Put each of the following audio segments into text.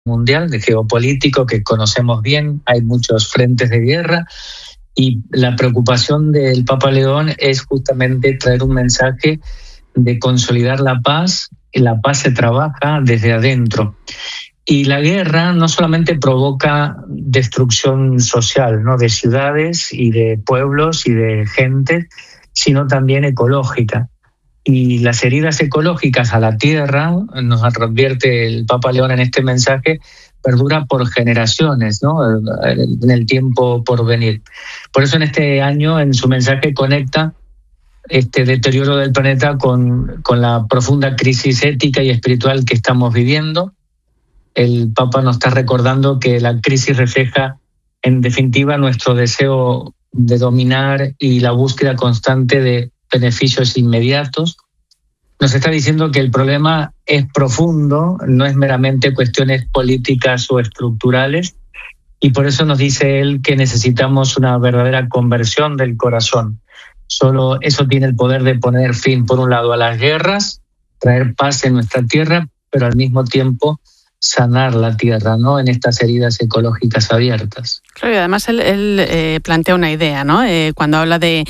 mundial, de geopolítico que conocemos bien, hay muchos frentes de guerra y la preocupación del Papa León es justamente traer un mensaje de consolidar la paz. La paz se trabaja desde adentro. Y la guerra no solamente provoca destrucción social, ¿no?, de ciudades y de pueblos y de gente, sino también ecológica. Y las heridas ecológicas a la tierra, nos advierte el Papa León en este mensaje, perdura por generaciones, ¿no?, en el tiempo por venir. Por eso en este año, en su mensaje, conecta este deterioro del planeta con la profunda crisis ética y espiritual que estamos viviendo. El Papa nos está recordando que la crisis refleja, en definitiva, nuestro deseo de dominar y la búsqueda constante de beneficios inmediatos. Nos está diciendo que el problema es profundo, no es meramente cuestiones políticas o estructurales, y por eso nos dice él que necesitamos una verdadera conversión del corazón. Solo eso tiene el poder de poner fin, por un lado, a las guerras, traer paz en nuestra tierra, pero al mismo tiempo sanar la tierra, ¿no?, en estas heridas ecológicas abiertas. Claro, y además él plantea una idea, ¿no? Cuando habla de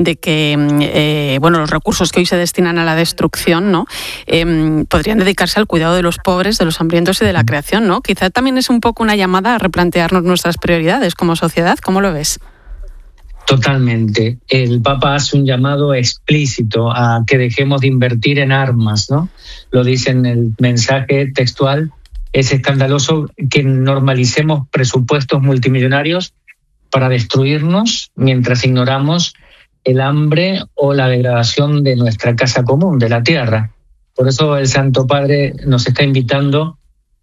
que los recursos que hoy se destinan a la destrucción, ¿no?, podrían dedicarse al cuidado de los pobres, de los hambrientos y de la creación, ¿no? Quizá también es un poco una llamada a replantearnos nuestras prioridades como sociedad. ¿Cómo lo ves? Totalmente. El Papa hace un llamado explícito a que dejemos de invertir en armas, ¿no? Lo dice en el mensaje textual. Es escandaloso que normalicemos presupuestos multimillonarios para destruirnos mientras ignoramos el hambre o la degradación de nuestra casa común, de la tierra. Por eso el Santo Padre nos está invitando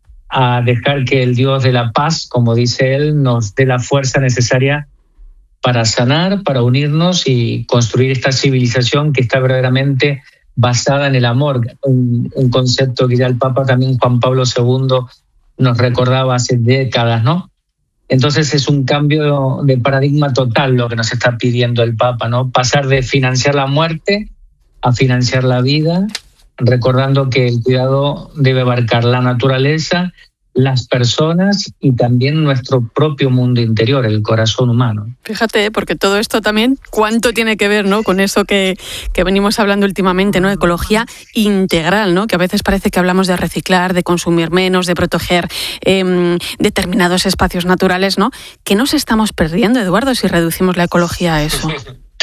a dejar que el Dios de la paz, como dice él, nos dé la fuerza necesaria para sanar, para unirnos y construir esta civilización que está verdaderamente basada en el amor, un concepto que ya el Papa también Juan Pablo II nos recordaba hace décadas, ¿no? Entonces es un cambio de paradigma total lo que nos está pidiendo el Papa, ¿no? Pasar de financiar la muerte a financiar la vida, recordando que el cuidado debe abarcar la naturaleza, las personas y también nuestro propio mundo interior, el corazón humano. Fíjate, porque todo esto también, ¿cuánto tiene que ver, ¿no?, con eso que venimos hablando últimamente, ¿no?, ecología integral, ¿no?, que a veces parece que hablamos de reciclar, de consumir menos, de proteger determinados espacios naturales, ¿no? ¿Qué nos estamos perdiendo, Eduardo, si reducimos la ecología a eso?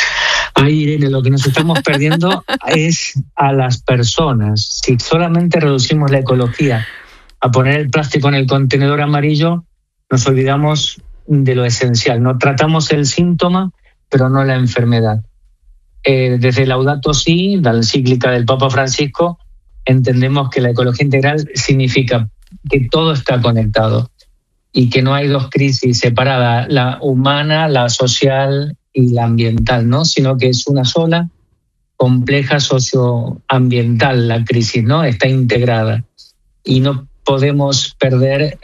Ay, Irene, lo que nos estamos perdiendo es a las personas. Si solamente reducimos la ecología a poner el plástico en el contenedor amarillo, nos olvidamos de lo esencial. No tratamos el síntoma, pero no la enfermedad. Desde Laudato Si, la encíclica del Papa Francisco, entendemos que la ecología integral significa que todo está conectado y que no hay dos crisis separadas, la humana, la social y la ambiental, ¿no?, sino que es una sola, compleja socioambiental la crisis, ¿no?, está integrada. Y no podemos perder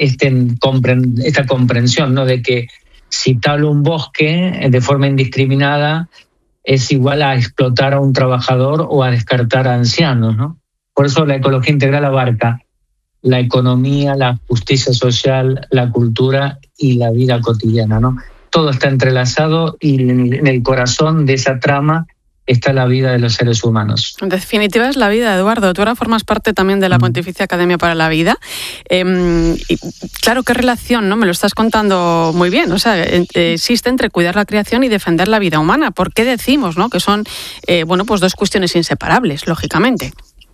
esta comprensión, ¿no?, de que si talo un bosque de forma indiscriminada es igual a explotar a un trabajador o a descartar a ancianos, ¿no? Por eso la ecología integral abarca la economía, la justicia social, la cultura y la vida cotidiana, ¿no? Todo está entrelazado y en el corazón de esa trama está la vida de los seres humanos. En definitiva es la vida, Eduardo. Tú ahora formas parte también de la Pontificia Academia para la Vida. Y claro, qué relación, ¿no? Me lo estás contando muy bien. O sea, existe entre cuidar la creación y defender la vida humana. ¿Por qué decimos, ¿no?, que son pues dos cuestiones inseparables, lógicamente?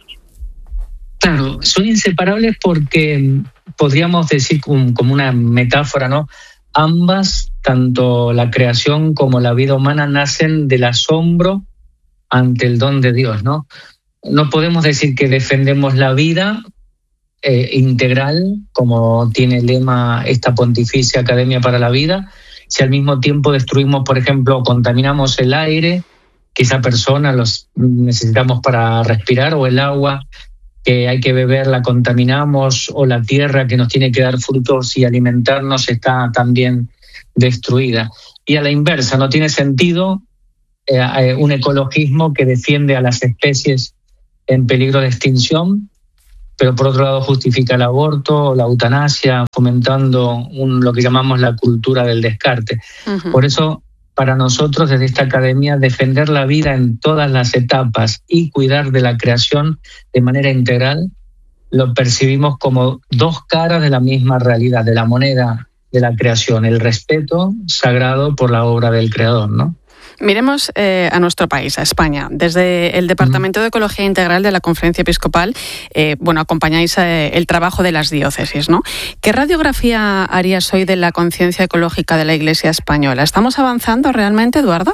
Claro, son inseparables porque podríamos decir como una metáfora, ¿no? Ambas, tanto la creación como la vida humana, nacen del asombro ante el don de Dios, ¿no? No podemos decir que defendemos la vida integral, como tiene el lema esta Pontificia Academia para la Vida, si al mismo tiempo destruimos, por ejemplo, contaminamos el aire, que esa persona los necesitamos para respirar, o el agua que hay que beber la contaminamos, o la tierra que nos tiene que dar frutos y alimentarnos está también destruida. Y a la inversa, no tiene sentido un ecologismo que defiende a las especies en peligro de extinción pero por otro lado justifica el aborto, la eutanasia, fomentando lo que llamamos la cultura del descarte. Uh-huh. Por eso, para nosotros desde esta academia, defender la vida en todas las etapas y cuidar de la creación de manera integral, lo percibimos como dos caras de la misma realidad, de la moneda de la creación, el respeto sagrado por la obra del Creador, ¿no? Miremos a nuestro país, a España. Desde el Departamento de Ecología Integral de la Conferencia Episcopal, acompañáis el trabajo de las diócesis, ¿no? ¿Qué radiografía harías hoy de la conciencia ecológica de la Iglesia española? ¿Estamos avanzando realmente, Eduardo?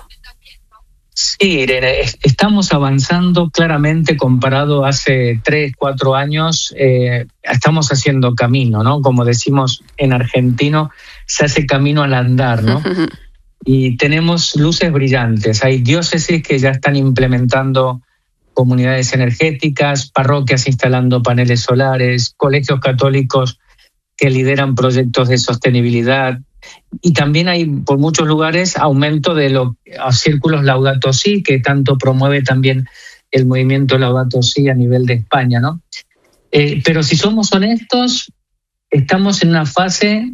Sí, Irene, estamos avanzando claramente comparado hace 3, 4 años. Estamos haciendo camino, ¿no? Como decimos en argentino, se hace camino al andar, ¿no? Y tenemos luces brillantes. Hay diócesis que ya están implementando comunidades energéticas, parroquias instalando paneles solares, colegios católicos que lideran proyectos de sostenibilidad. Y también hay por muchos lugares aumento de los círculos Laudato Si, que tanto promueve también el movimiento Laudato Si a nivel de España, ¿no? Pero si somos honestos, estamos en una fase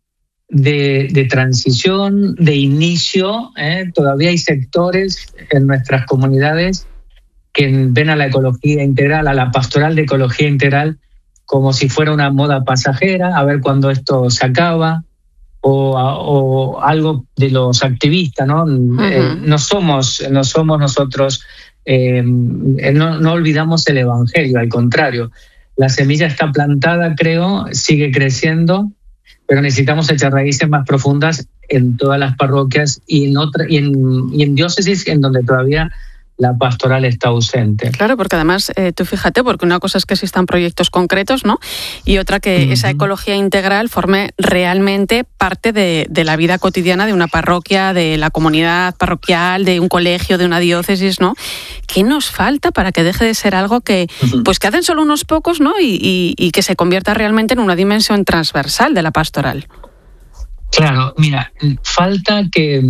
de transición, de inicio. Todavía hay sectores en nuestras comunidades que ven a la ecología integral, a la pastoral de ecología integral, como si fuera una moda pasajera, a ver cuándo esto se acaba, o algo de los activistas, ¿no? Uh-huh. No somos nosotros, no olvidamos el Evangelio, al contrario. La semilla está plantada, creo, sigue creciendo, pero necesitamos echar raíces más profundas en todas las parroquias y en diócesis en donde todavía la pastoral está ausente. Claro, porque además, tú fíjate, porque una cosa es que existan proyectos concretos, ¿no? Y otra que esa ecología integral forme realmente parte de la vida cotidiana de una parroquia, de la comunidad parroquial, de un colegio, de una diócesis, ¿no? ¿Qué nos falta para que deje de ser algo que, pues que hacen solo unos pocos, ¿no? Y que se convierta realmente en una dimensión transversal de la pastoral? Claro, mira, falta que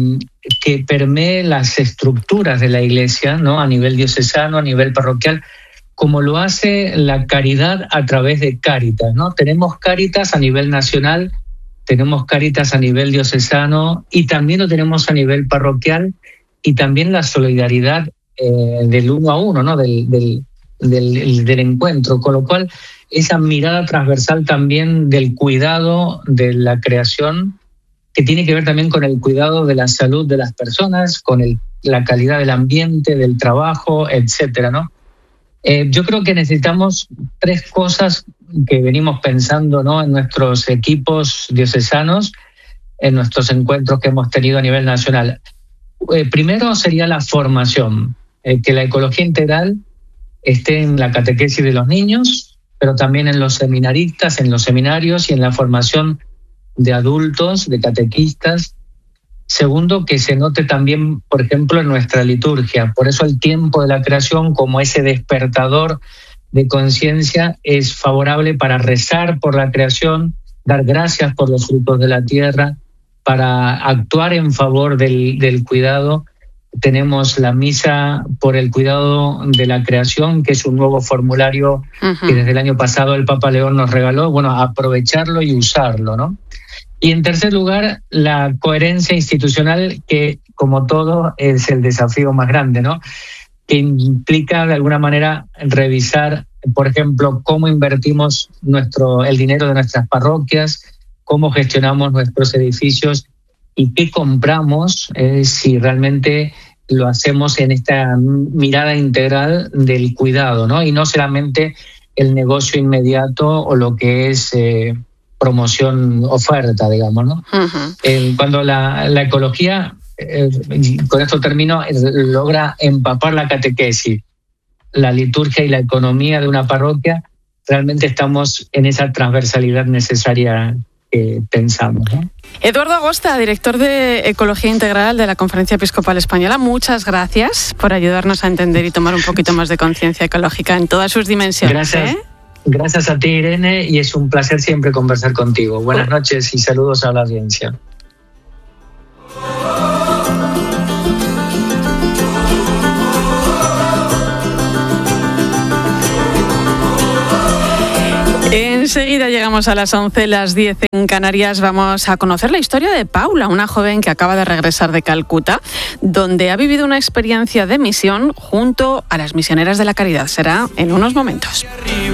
permee las estructuras de la Iglesia, ¿no? A nivel diocesano, a nivel parroquial, como lo hace la caridad a través de Cáritas, ¿no? Tenemos Cáritas a nivel nacional, tenemos Cáritas a nivel diocesano y también lo tenemos a nivel parroquial, y también la solidaridad del uno a uno, ¿no? Del encuentro, con lo cual esa mirada transversal también del cuidado de la creación, que tiene que ver también con el cuidado de la salud de las personas, con la calidad del ambiente, del trabajo, etcétera, ¿no? Yo creo que necesitamos 3 cosas que venimos pensando, ¿no? En nuestros equipos diocesanos, en nuestros encuentros que hemos tenido a nivel nacional. Primero sería la formación, que la ecología integral esté en la catequesis de los niños, pero también en los seminaristas, en los seminarios y en la formación de adultos, de catequistas. Segundo, que se note también, por ejemplo, en nuestra liturgia. Por eso el tiempo de la creación, como ese despertador de conciencia, es favorable para rezar por la creación, dar gracias por los frutos de la tierra, para actuar en favor del cuidado. Tenemos la misa por el cuidado de la creación, que es un nuevo formulario que desde el año pasado el Papa León nos regaló. Bueno, aprovecharlo y usarlo, ¿no? Y en tercer lugar, la coherencia institucional, que como todo es el desafío más grande, ¿no? Que implica de alguna manera revisar, por ejemplo, cómo invertimos el dinero de nuestras parroquias, cómo gestionamos nuestros edificios y qué compramos, si realmente lo hacemos en esta mirada integral del cuidado, ¿no? Y no solamente el negocio inmediato o lo que es promoción, oferta, digamos, ¿no? Uh-huh. Cuando la ecología, con esto termino, logra empapar la catequesis, la liturgia y la economía de una parroquia, realmente estamos en esa transversalidad necesaria que pensamos, ¿no? Eduardo Agosta, director de Ecología Integral de la Conferencia Episcopal Española, muchas gracias por ayudarnos a entender y tomar un poquito más de conciencia ecológica en todas sus dimensiones. Gracias. Gracias a ti, Irene, y es un placer siempre conversar contigo. Buenas noches y saludos a la audiencia. Enseguida llegamos a las 11, las 10 en Canarias. Vamos a conocer la historia de Paula, una joven que acaba de regresar de Calcuta, donde ha vivido una experiencia de misión junto a las misioneras de la caridad. Será en unos momentos.